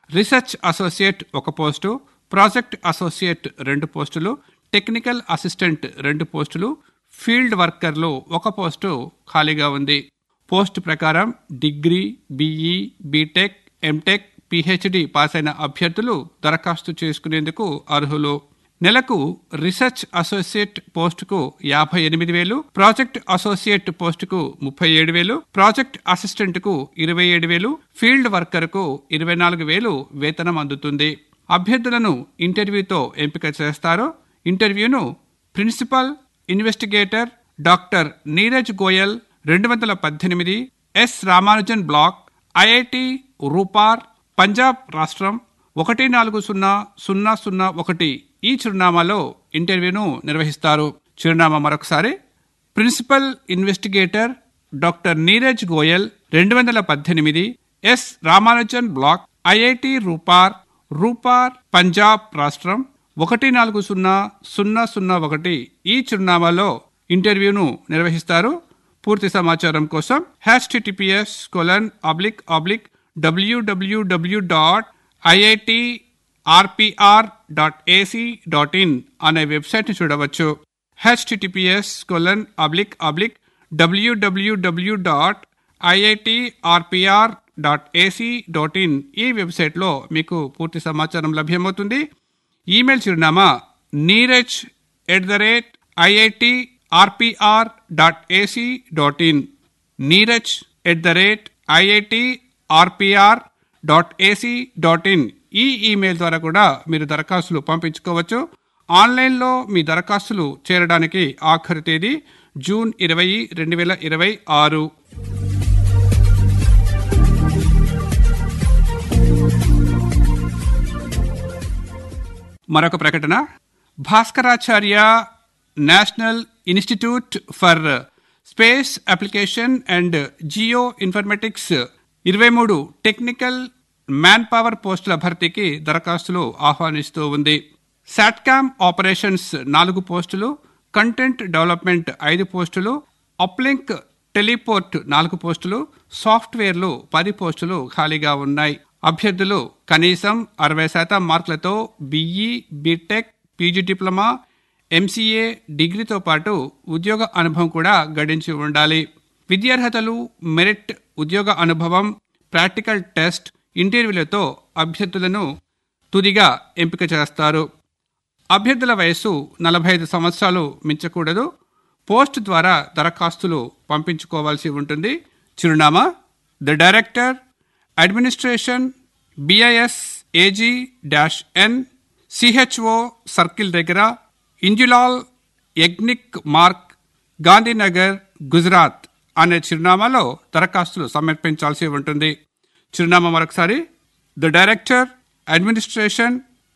Research associate 1 post, project associate 2 పోస్టులు, technical assistant 2 పోస్టులు, field వర్కర్లు 1 పోస్టు ఖాళీగా ఉంది. పోస్టు ప్రకారం degree, BE, BTech, MTech, PhD pass అయిన అభ్యర్థులు దరఖాస్తు చేసుకునేందుకు అర్హులు. నెలకు రీసెర్చ్ అసోసియేట్ పోస్టుకు 58,000, ప్రాజెక్ట్ అసోసియేట్ పోస్టుకు 37,000, ప్రాజెక్ట్ అసిస్టెంట్కు 27,000, ఫీల్డ్ వర్కర్కు 24,000 వేతనం అందుతుంది. అభ్యర్థులను ఇంటర్వ్యూతో ఎంపిక చేస్తారు. ఇంటర్వ్యూను principal investigator doctor Neeraj Goyal, 218, yes Ramanujan black, IIT Ropar, Punjab రాష్ట్రం 140001 ఈ చిరునామాలో ఇంటర్వ్యూను నిర్వహిస్తారు. చిరునామా మరొకసారి: principal investigator doctor Neeraj Goyal, 218, yes Ramanujan black, IIT Ropar, Punjab రాష్ట్రం 140001 ఈ చిరునామాలో ఇంటర్వ్యూను నిర్వహిస్తారు. పూర్తి సమాచారం కోసం https://www.iitrpr.ac.in అనే వెబ్సైట్ని చూడవచ్చు. https://www.iitrpr.ac.in ఈ వెబ్సైట్లో మీకు పూర్తి సమాచారం లభ్యమవుతుంది. ఈమెయిల్ చిరునామా neeraj@iitrpr.ac.in, neeraj@iitrpr.ac.in ఈ ఈమెయిల్ ద్వారా కూడా మీరు దరఖాస్తులు పంపించుకోవచ్చు. ఆన్లైన్లో మీ దరఖాస్తులు చేరడానికి ఆఖరి తేదీ జూన్ 20, 2026. మరొక ప్రకటన. Bhaskaracharya national institute for space application and Jio informatics 23 technical man power పోస్టుల భర్తీకి దరఖాస్తులు ఆహ్వానిస్తూ ఉంది. సాట్కామ్ ఆపరేషన్స్ 4 పోస్టులు, కంటెంట్ డెవలప్మెంట్ 5 పోస్టులు, అప్లింక్ టెలిపోర్ట్ 4 పోస్టులు, సాఫ్ట్వేర్లు 10 పోస్టులు ఖాళీగా ఉన్నాయి. అభ్యర్థులు కనీసం 60% మార్కులతో BE, BTech, PG diploma, MCA డిగ్రీతో పాటు ఉద్యోగ అనుభవం కూడా గడించి ఉండాలి. విద్యార్హతలు, మెరిట్, ఉద్యోగ అనుభవం, ప్రాక్టికల్ టెస్ట్, ఇంటర్వ్యూలతో అభ్యర్థులను తుదిగా ఎంపిక చేస్తారు. అభ్యర్థుల వయస్సు 45 సంవత్సరాలు మించకూడదు. పోస్ట్ ద్వారా దరఖాస్తులు పంపించుకోవాల్సి ఉంటుంది. చిరునామా: the director, administration, BISAG-N, CHO circle దగ్గర, ఇంజులాల్ యజ్ఞిక్ మార్గ్, గాంధీనగర్, గుజరాత్ అనే చిరునామాలో దరఖాస్తులు సమర్పించాల్సి ఉంటుంది. చిరునామా మరొకసారి: the director, administration,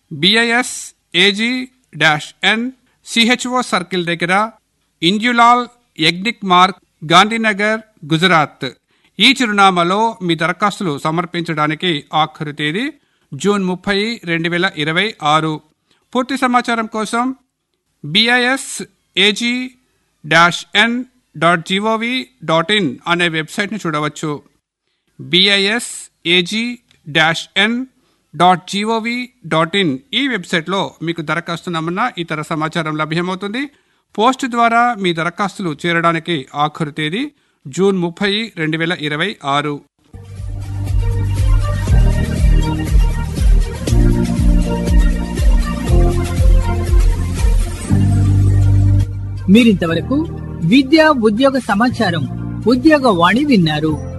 BISAG-N, CHO circle దగ్గర, ఇంజులాల్ యజ్ఞిక్ మార్గ్, గాంధీనగర్, గుజరాత్. ఈ చిరునామాలో మీ దరఖాస్తులు సమర్పించడానికి ఆఖరు తేదీ జూన్ 30, 2026. పూర్తి సమాచారం కోసం BISAG-N.gov.in అనే వెబ్సైట్ని చూడవచ్చు. BISAG-N.gov.in ఈ వెబ్సైట్లో మీకు దరఖాస్తు నమూనా, ఇతర సమాచారం లభ్యమవుతుంది. పోస్టు ద్వారా మీ దరఖాస్తులు చేరడానికి ఆఖరు తేదీ జూన్ 30, 2026. మీరింతవరకు విద్యా ఉద్యోగ సమాచారం ఉద్యోగ వాణి విన్నారు.